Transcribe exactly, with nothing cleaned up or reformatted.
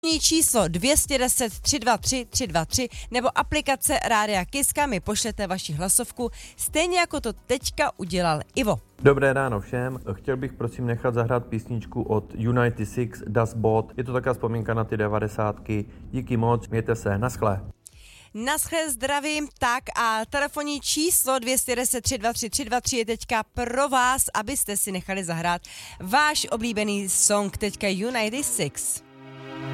číslo dvě set deset tři dva tři tři dva tři nebo aplikace Rádia Kiska mi pošlete vaši hlasovku, stejně jako to teďka udělal Ivo. Dobré ráno všem, chtěl bych prosím nechat zahrát písničku od United Six, Das Boot. Je to taková vzpomínka na ty devadesátky. Díky moc, mějte se, naschle. Naschle, zdravím, tak a telefonní číslo dvě set deset tři dva tři tři dva tři je teďka pro vás, abyste si nechali zahrát váš oblíbený song teďka United Six.